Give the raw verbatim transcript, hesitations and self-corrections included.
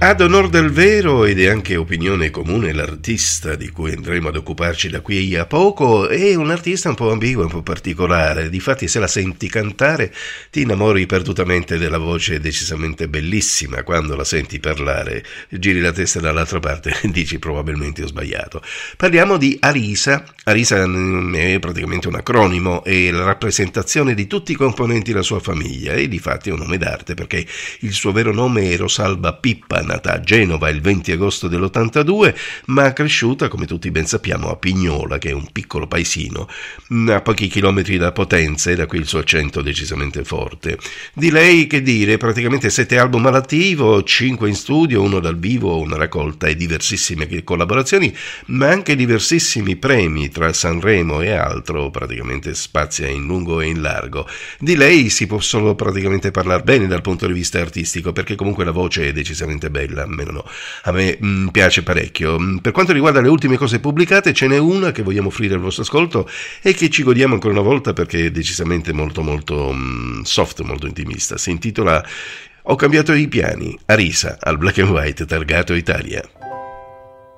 Ad onor del vero, ed è anche opinione comune, l'artista di cui andremo ad occuparci da qui a poco è un artista un po' ambiguo, un po' particolare. Difatti, se la senti cantare ti innamori perdutamente della voce decisamente bellissima. Quando la senti parlare giri la testa dall'altra parte e dici probabilmente ho sbagliato. Parliamo di Arisa. Arisa è praticamente un acronimo, è la rappresentazione di tutti i componenti della sua famiglia e difatti è un nome d'arte perché il suo vero nome è Rosalba Pippa, nata a Genova il venti agosto dell'ottantadue, ma cresciuta, come tutti ben sappiamo, a Pignola, che è un piccolo paesino a pochi chilometri da Potenza, e da qui il suo accento decisamente forte. Di lei che dire, praticamente sette album all'attivo, cinque in studio, uno dal vivo, una raccolta e diversissime collaborazioni, ma anche diversissimi premi tra Sanremo e altro, praticamente spazia in lungo e in largo. Di lei si può solo praticamente parlare bene dal punto di vista artistico, perché comunque la voce è decisamente bella, almeno no. A me mh, piace parecchio. Per quanto riguarda le ultime cose pubblicate, ce n'è una che vogliamo offrire al vostro ascolto e che ci godiamo ancora una volta perché è decisamente molto molto mh, soft, molto intimista. Si intitola Ho cambiato i piani, Arisa, al Black and White targato Italia.